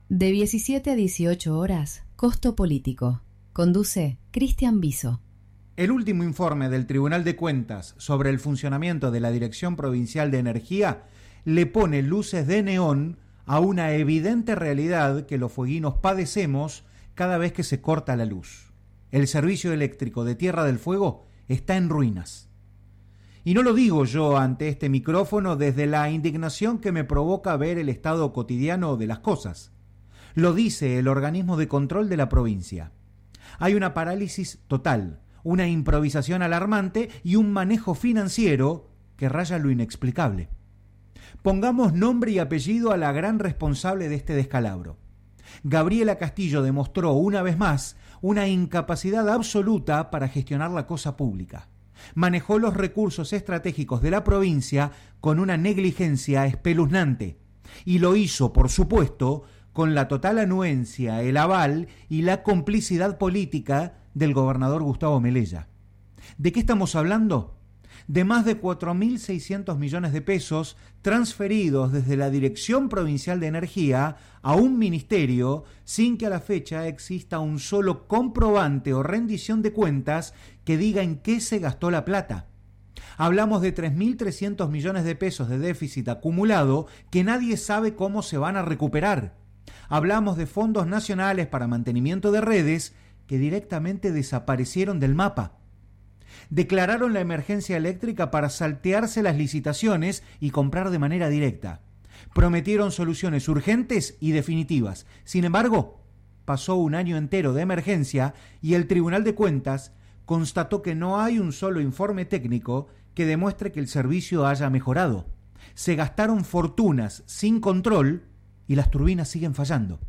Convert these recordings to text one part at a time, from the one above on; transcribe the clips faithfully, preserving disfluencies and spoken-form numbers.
De diecisiete a dieciocho horas, Costo Político. Conduce Cristian Viso. El último informe del Tribunal de Cuentas sobre el funcionamiento de la Dirección Provincial de Energía le pone luces de neón a una evidente realidad que los fueguinos padecemos cada vez que se corta la luz. El servicio eléctrico de Tierra del Fuego está en ruinas. Y no lo digo yo ante este micrófono desde la indignación que me provoca ver el estado cotidiano de las cosas. Lo dice el organismo de control de la provincia. Hay una parálisis total, una improvisación alarmante y un manejo financiero que raya lo inexplicable. Pongamos nombre y apellido a la gran responsable de este descalabro. Gabriela Castillo demostró una vez más una incapacidad absoluta para gestionar la cosa pública. Manejó los recursos estratégicos de la provincia con una negligencia espeluznante y lo hizo, por supuesto, con la total anuencia, el aval y la complicidad política del gobernador Gustavo Melella. ¿De qué estamos hablando? De más de cuatro mil seiscientos millones de pesos transferidos desde la Dirección Provincial de Energía a un ministerio sin que a la fecha exista un solo comprobante o rendición de cuentas que diga en qué se gastó la plata. Hablamos de tres mil trescientos millones de pesos de déficit acumulado que nadie sabe cómo se van a recuperar. Hablamos de fondos nacionales para mantenimiento de redes que directamente desaparecieron del mapa. Declararon la emergencia eléctrica para saltearse las licitaciones y comprar de manera directa. Prometieron soluciones urgentes y definitivas. Sin embargo, pasó un año entero de emergencia y el Tribunal de Cuentas constató que no hay un solo informe técnico que demuestre que el servicio haya mejorado. Se gastaron fortunas sin control y las turbinas siguen fallando.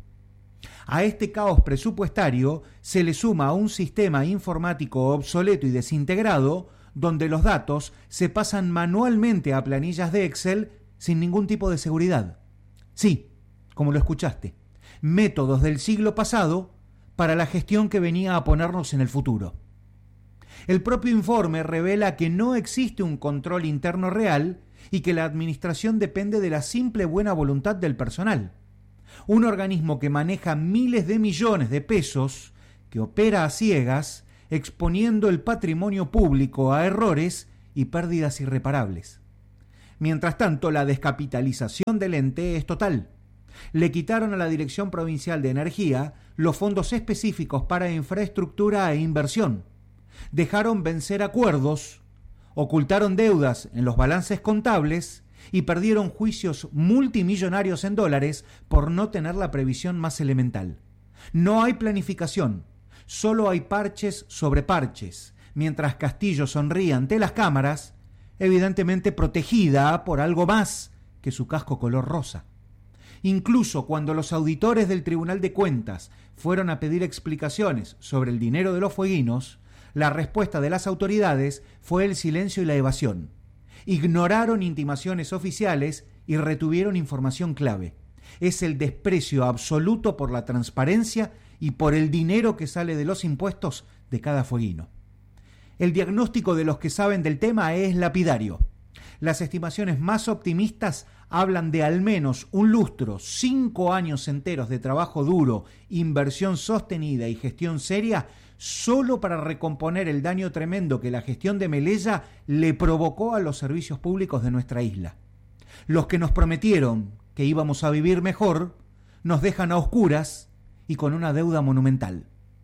A este caos presupuestario se le suma un sistema informático obsoleto y desintegrado donde los datos se pasan manualmente a planillas de Excel sin ningún tipo de seguridad. Sí, como lo escuchaste, métodos del siglo pasado para la gestión que venía a ponernos en el futuro. El propio informe revela que no existe un control interno real y que la administración depende de la simple buena voluntad del personal. Un organismo que maneja miles de millones de pesos, que opera a ciegas, exponiendo el patrimonio público a errores y pérdidas irreparables. Mientras tanto, la descapitalización del ente es total. Le quitaron a la Dirección Provincial de Energía los fondos específicos para infraestructura e inversión. Dejaron vencer acuerdos, ocultaron deudas en los balances contables y perdieron juicios multimillonarios en dólares por no tener la previsión más elemental. No hay planificación, solo hay parches sobre parches, mientras Castillo sonríe ante las cámaras, evidentemente protegida por algo más que su casco color rosa. Incluso cuando los auditores del Tribunal de Cuentas fueron a pedir explicaciones sobre el dinero de los fueguinos, la respuesta de las autoridades fue el silencio y la evasión. Ignoraron intimaciones oficiales y retuvieron información clave. Es el desprecio absoluto por la transparencia y por el dinero que sale de los impuestos de cada fueguino. El diagnóstico de los que saben del tema es lapidario. Las estimaciones más optimistas hablan de al menos un lustro, cinco años enteros de trabajo duro, inversión sostenida y gestión seria, solo para recomponer el daño tremendo que la gestión de Melella le provocó a los servicios públicos de nuestra isla. Los que nos prometieron que íbamos a vivir mejor, nos dejan a oscuras y con una deuda monumental.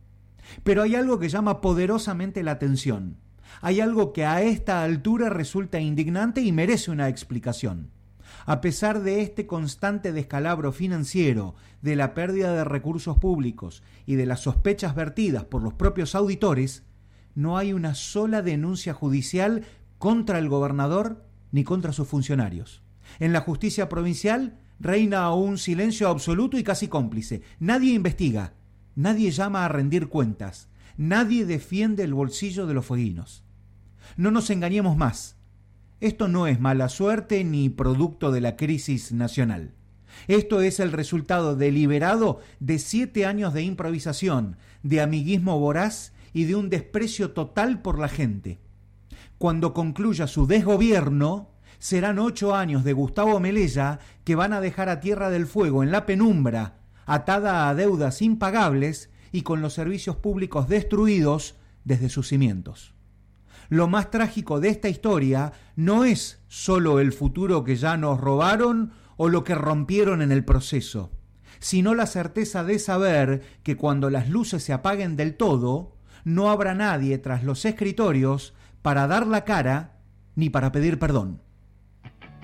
Pero hay algo que llama poderosamente la atención. Hay algo que a esta altura resulta indignante y merece una explicación. A pesar de este constante descalabro financiero, de la pérdida de recursos públicos y de las sospechas vertidas por los propios auditores, no hay una sola denuncia judicial contra el gobernador ni contra sus funcionarios. En la justicia provincial reina un silencio absoluto y casi cómplice. Nadie investiga, nadie llama a rendir cuentas, nadie defiende el bolsillo de los fueguinos. No nos engañemos más. Esto no es mala suerte ni producto de la crisis nacional. Esto es el resultado deliberado de siete años de improvisación, de amiguismo voraz y de un desprecio total por la gente. Cuando concluya su desgobierno, serán ocho años de Gustavo Melella que van a dejar a Tierra del Fuego en la penumbra, atada a deudas impagables y con los servicios públicos destruidos desde sus cimientos. Lo más trágico de esta historia no es solo el futuro que ya nos robaron o lo que rompieron en el proceso, sino la certeza de saber que cuando las luces se apaguen del todo, no habrá nadie tras los escritorios para dar la cara ni para pedir perdón.